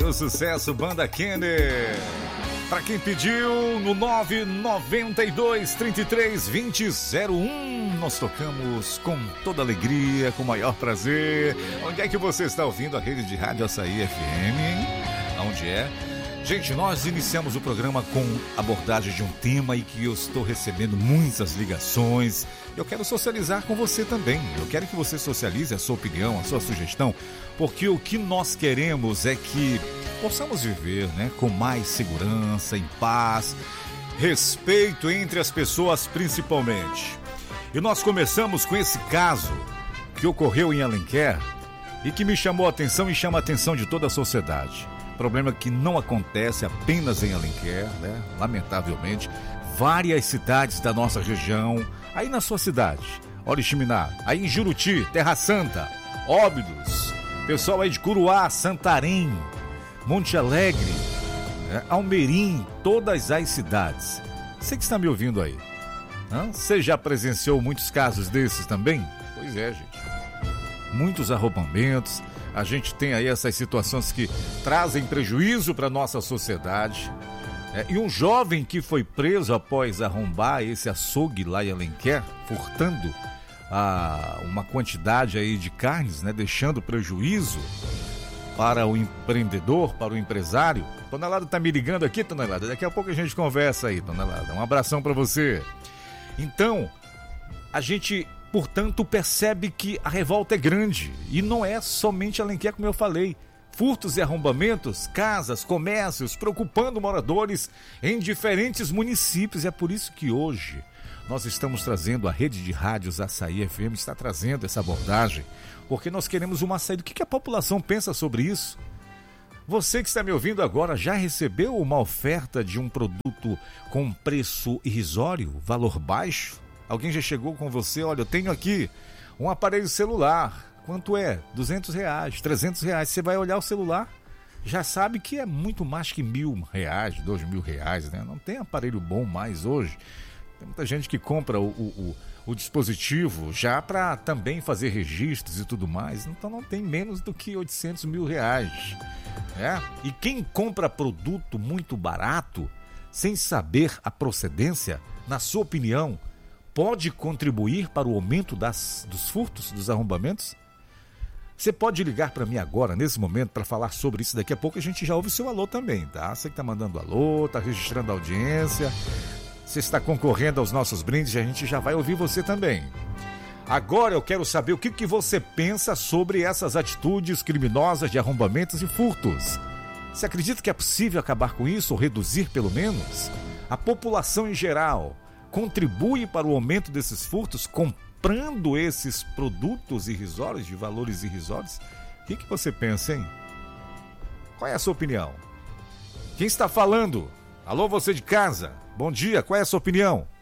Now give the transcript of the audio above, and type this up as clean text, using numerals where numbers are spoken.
o sucesso Banda Kenner. Pra quem pediu, no 992-33-2001, nós tocamos com toda alegria, com o maior prazer. Onde é que você está ouvindo a rede de rádio Açaí FM, hein? Onde é? Gente, nós iniciamos o programa com abordagem de um tema e que eu estou recebendo muitas ligações. Eu quero socializar com você também. Eu quero que você socialize a sua opinião, a sua sugestão, porque o que nós queremos é que possamos viver, né, com mais segurança, em paz, respeito entre as pessoas principalmente. E nós começamos com esse caso que ocorreu em Alenquer e que me chamou a atenção e chama a atenção de toda a sociedade. Problema que não acontece apenas em Alenquer, né? Lamentavelmente, várias cidades da nossa região, aí na sua cidade, Oriximiná, aí em Juruti, Terra Santa, Óbidos, pessoal aí de Curuá, Santarém, Monte Alegre, né? Almerim, todas as cidades. Você que está me ouvindo aí, você já presenciou muitos casos desses também? Pois é, gente. Muitos arrombamentos. A gente tem aí essas situações que trazem prejuízo para a nossa sociedade. E um jovem que foi preso após arrombar esse açougue lá em Alenquer, furtando uma quantidade aí de carnes, né, deixando prejuízo para o empreendedor, para o empresário. Tonelada tá me ligando aqui, Tonelada. Daqui a pouco a gente conversa aí, Tonelada. Um abração para você. Então, a gente, portanto, percebe que a revolta é grande. E não é somente Alenquer, como eu falei. Furtos e arrombamentos, casas, comércios, preocupando moradores em diferentes municípios. É por isso que hoje nós estamos trazendo, a rede de rádios Açaí FM está trazendo essa abordagem, porque nós queremos uma saída. O que a população pensa sobre isso? Você que está me ouvindo agora já recebeu uma oferta de um produto com preço irrisório, valor baixo? Alguém já chegou com você? Olha, eu tenho aqui um aparelho celular. Quanto é? R$200, R$300. Você vai olhar o celular, já sabe que é muito mais que R$1.000, R$2.000, né? Não tem aparelho bom mais hoje. Tem muita gente que compra o dispositivo já para também fazer registros e tudo mais. Então não tem menos do que R$800 mil. E quem compra produto muito barato, sem saber a procedência, na sua opinião, pode contribuir para o aumento dos furtos, dos arrombamentos? Você pode ligar para mim agora, nesse momento, para falar sobre isso. Daqui a pouco a gente já ouve o seu alô também, tá? Você que está mandando alô, está registrando a audiência, você está concorrendo aos nossos brindes, a gente já vai ouvir você também. Agora eu quero saber o que você pensa sobre essas atitudes criminosas de arrombamentos e furtos. Você acredita que é possível acabar com isso, ou reduzir pelo menos? A população em geral contribui para o aumento desses furtos, comprando esses produtos irrisórios, de valores irrisórios? O que você pensa, hein? Qual é a sua opinião? Quem está falando? Alô, você de casa? Bom dia, qual é a sua opinião?